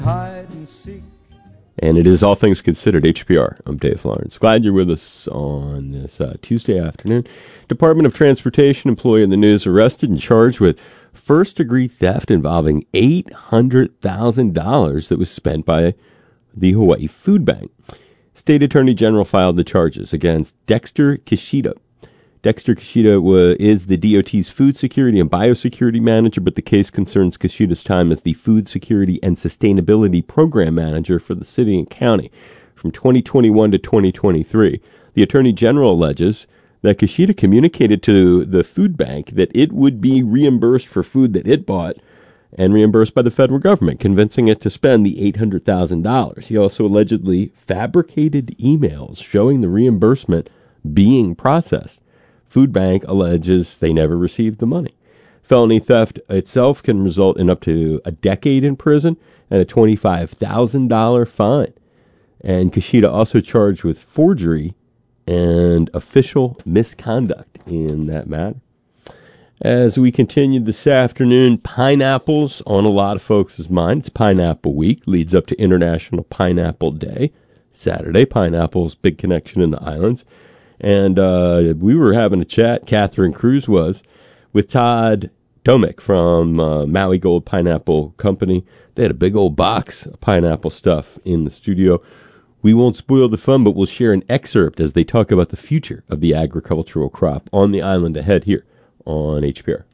hide and seek. And it is All Things Considered, HPR. I'm Dave Lawrence. Glad you're with us on this Tuesday afternoon. Department of Transportation employee in the news arrested and charged with first-degree theft involving $800,000 that was spent by the Hawaii Food Bank. State Attorney General filed the charges against Dexter Kishida. Dexter Kishida is the DOT's Food Security and Biosecurity Manager, but the case concerns Kishida's time as the Food Security and Sustainability Program Manager for the city and county from 2021 to 2023. The Attorney General alleges that Kishida communicated to the food bank that it would be reimbursed for food that it bought and reimbursed by the federal government, convincing it to spend the $800,000. He also allegedly fabricated emails showing the reimbursement being processed. Food Bank alleges they never received the money. Felony theft itself can result in up to a decade in prison and a $25,000 fine. And Kishida also charged with forgery and official misconduct in that matter. As we continue this afternoon, pineapples on a lot of folks' mind. It's Pineapple Week, leads up to International Pineapple Day. Saturday, pineapples, big connection in the islands. And we were having a chat, Catherine Cruz was, with Todd Tomick from Maui Gold Pineapple Company. They had a big old box of pineapple stuff in the studio. We won't spoil the fun, but we'll share an excerpt as they talk about the future of the agricultural crop on the island ahead here on HPR.